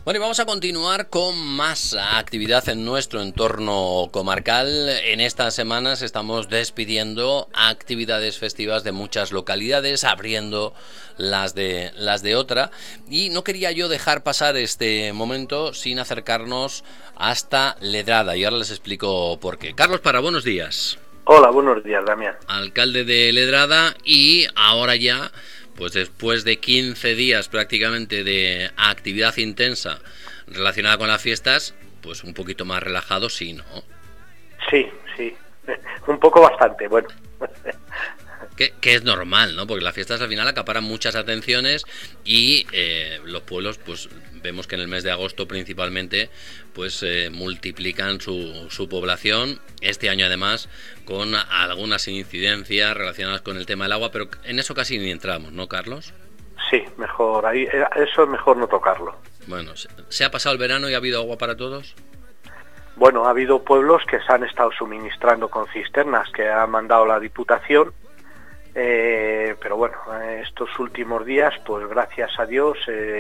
Bueno, y vamos a continuar con más actividad en nuestro entorno comarcal. En estas semanas estamos despidiendo actividades festivas de muchas localidades, abriendo las de otra. Y no quería yo dejar pasar este momento sin acercarnos hasta Ledrada. Y ahora les explico por qué. Carlos Parra, buenos días. Hola, buenos días, Damián. Alcalde de Ledrada, y ahora ya, pues después de 15 días prácticamente de actividad intensa relacionada con las fiestas, pues un poquito más relajado, sí, ¿no? Sí, un poco bastante, bueno. Que es normal, ¿no? Porque las fiestas al final acaparan muchas atenciones y los pueblos, pues vemos que en el mes de agosto principalmente, pues multiplican su población. Este año además con algunas incidencias relacionadas con el tema del agua, pero en eso casi ni entramos, ¿no, Carlos? Sí, mejor, ahí, eso es mejor no tocarlo. Bueno, ¿se ha pasado el verano y ha habido agua para todos? Bueno, ha habido pueblos que se han estado suministrando con cisternas que ha mandado la Diputación, pero bueno, estos últimos días, pues gracias a Dios,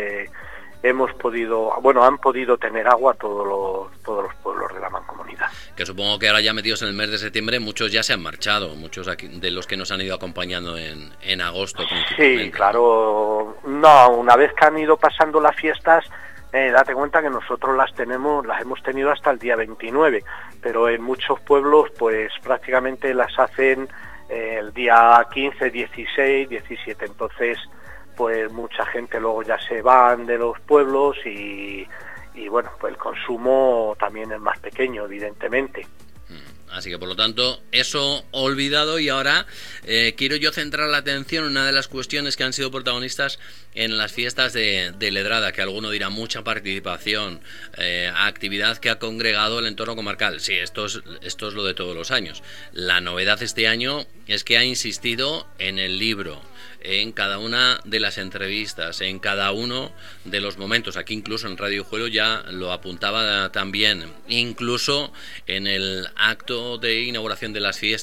han podido tener agua todos los pueblos de la mancomunidad. Que supongo que ahora ya metidos en el mes de septiembre, muchos ya se han marchado, muchos aquí, de los que nos han ido acompañando en agosto principalmente. Sí, claro, no, una vez que han ido pasando las fiestas, date cuenta que nosotros las hemos tenido hasta el día 29, pero en muchos pueblos pues prácticamente las hacen el día 15, 16, 17, entonces pues mucha gente luego ya se van de los pueblos y bueno, pues el consumo también es más pequeño, evidentemente. Así que por lo tanto, eso olvidado, y ahora quiero yo centrar la atención en una de las cuestiones que han sido protagonistas en las fiestas de Ledrada, que alguno dirá mucha participación, actividad que ha congregado el entorno comarcal. Sí, esto es lo de todos los años. La novedad este año es que ha insistido en el libro, en cada una de las entrevistas, en cada uno de los momentos. Aquí incluso en Radio Juelo ya lo apuntaba también, incluso en el acto de inauguración de las fiestas.